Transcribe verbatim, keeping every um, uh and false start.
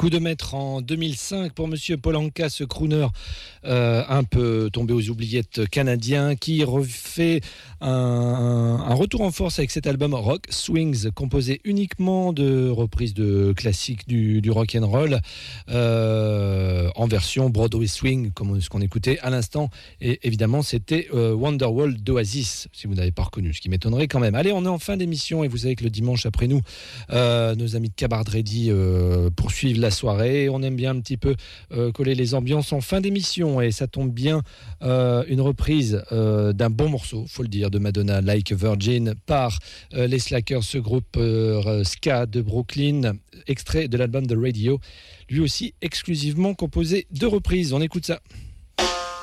Coup de maître en deux mille cinq pour Monsieur Paul Anka, ce crooner euh, un peu tombé aux oubliettes canadien qui refait un, un retour en force avec cet album Rock Swings, composé uniquement de reprises de classiques du, du rock and roll euh, en version Broadway Swing, comme ce qu'on écoutait à l'instant. Et évidemment, c'était euh, Wonderwall d'Oasis, si vous n'avez pas reconnu, ce qui m'étonnerait quand même. Allez, on est en fin d'émission et vous savez que le dimanche après nous, euh, nos amis de Cabard Ready euh, poursuivent la soirée. On aime bien un petit peu euh, coller les ambiances en fin d'émission et ça tombe bien, euh, une reprise euh, d'un bon morceau, faut le dire, de Madonna, Like a Virgin, par euh, les Slackers, ce groupe euh, ska de Brooklyn, extrait de l'album The Radio, lui aussi exclusivement composé de reprises. On écoute ça.